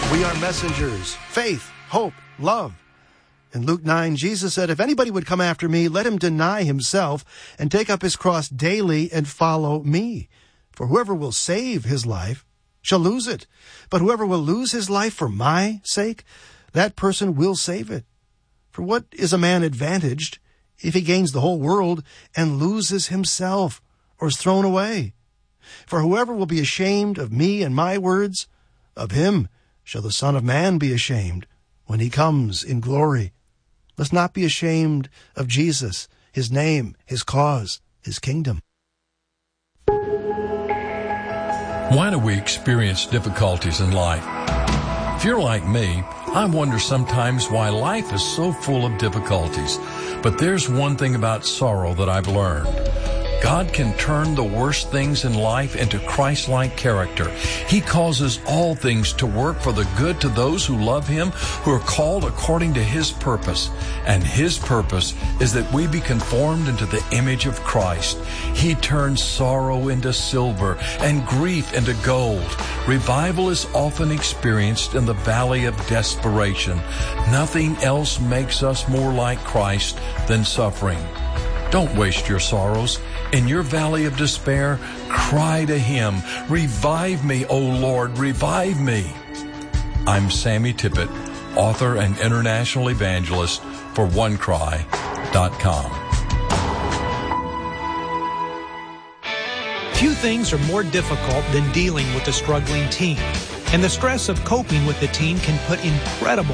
We are messengers, faith, hope, love. In Luke 9, Jesus said, if anybody would come after me, let him deny himself and take up his cross daily and follow me. For whoever will save his life shall lose it. But whoever will lose his life for my sake, that person will save it. For what is a man advantaged if he gains the whole world and loses himself or is thrown away? For whoever will be ashamed of me and my words, of him shall the Son of Man be ashamed when he comes in glory. Let's not be ashamed of Jesus, his name, his cause, his kingdom. Why do we experience difficulties in life? If you're like me, I wonder sometimes why life is so full of difficulties. But there's one thing about sorrow that I've learned. God can turn the worst things in life into Christ-like character. He causes all things to work for the good to those who love Him, who are called according to His purpose. And His purpose is that we be conformed into the image of Christ. He turns sorrow into silver and grief into gold. Revival is often experienced in the valley of desperation. Nothing else makes us more like Christ than suffering. Don't waste your sorrows. In your valley of despair, cry to Him, revive me, O Lord, revive me. I'm Sammy Tippett, author and international evangelist for OneCry.com. Few things are more difficult than dealing with a struggling teen, and the stress of coping with the teen can put incredible